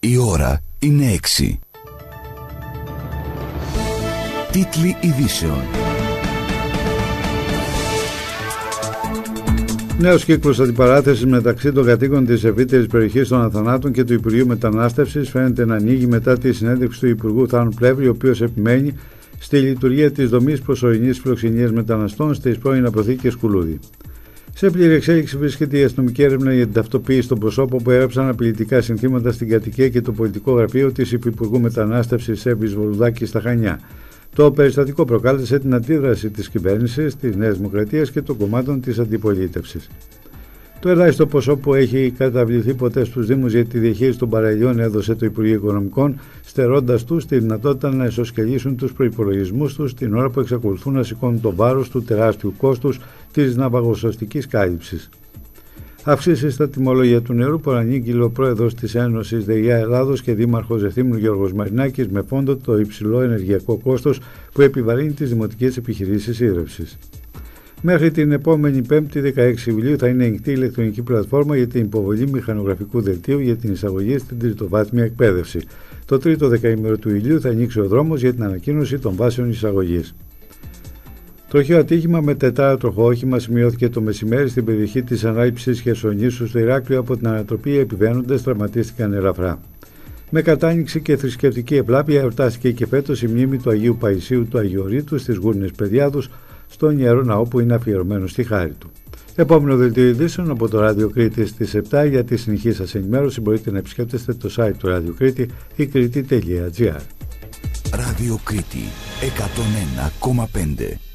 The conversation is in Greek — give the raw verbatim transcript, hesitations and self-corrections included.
Η ώρα είναι έξι. Τίτλοι ειδήσεων. Νέος κύκλος αντιπαράθεσης μεταξύ των κατοίκων της ευρύτερης περιοχής των Αθανάτων και του Υπουργείου Μετανάστευσης φαίνεται να ανοίγει μετά τη συνέντευξη του Υπουργού Θάνου Πλεύρη, ο οποίος επιμένει στη λειτουργία της δομής προσωρινής φιλοξενίας μεταναστών στις πρώην αποθήκες Κουλούδη. Σε πλήρη εξέλιξη βρίσκεται η αστυνομική έρευνα για την ταυτοποίηση των προσώπων που έγραψαν απειλητικά συνθήματα στην κατοικία και το πολιτικό γραφείο της Υπουργού Μετανάστευσης Εύης Βολουδάκη στα Χανιά. Το περιστατικό προκάλεσε την αντίδραση της κυβέρνησης, της Νέας Δημοκρατίας και των κομμάτων της αντιπολίτευσης. Το ελάχιστο ποσό που έχει καταβληθεί ποτέ στους Δήμους για τη διαχείριση των παραλιών έδωσε το Υπουργείο Οικονομικών, στερώντας τους τη δυνατότητα να ισοσκελίσουν τους προϋπολογισμούς τους την ώρα που εξακολουθούν να σηκώνουν το βάρος του τεράστιου κόστους της ναυαγοσωστικής κάλυψης. Αυξήσεις στα τιμολόγια του νερού που ανήγγειλε ο πρόεδρος της Ένωσης ΔΕΙΑ Ελλάδος και δήμαρχος Ευθύμνου Γιώργος Μαρινάκης με φόντο το υψηλό ενεργειακό κόστος που επιβαρύνει τις δημοτικές επιχειρήσεις ίδρυυσης. Μέχρι την επόμενη Πέμπτη δεκαέξι Ιουλίου θα είναι ανοιχτή η ηλεκτρονική πλατφόρμα για την υποβολή μηχανογραφικού δελτίου για την εισαγωγή στην τριτοβάθμια εκπαίδευση. Το τρίτο δεκαήμερο του Ιουλίου θα ανοίξει ο δρόμος για την ανακοίνωση των βάσεων εισαγωγής. Τροχαίο ατύχημα με τετράτροχο όχημα σημειώθηκε το μεσημέρι στην περιοχή της Ανάληψης Χερσονήσου στο Ηράκλειο. Από την ανατροπή οι επιβαίνοντες τραυματίστηκαν ελαφρά. Με κατάνοιξη και θρησκευτική ευλάπεια εορτάστηκε και φέτος η μνήμη του Αγίου Παϊσίου του Αγιορείτου στις Γούρνες Παιδιάδους, στον Ιερό Ναό που είναι αφιερωμένο στη χάρη του. Επόμενο δελτίο ειδήσεων από το Ράδιο Κρήτη στις επτά. Για τη συνεχή σας ενημέρωση μπορείτε να επισκέπτεστε το site του Ράδιο Κρήτη ή κρήτη τελεία τζι άρ. Ράδιο Κρήτη εκατόν ένα κόμμα πέντε.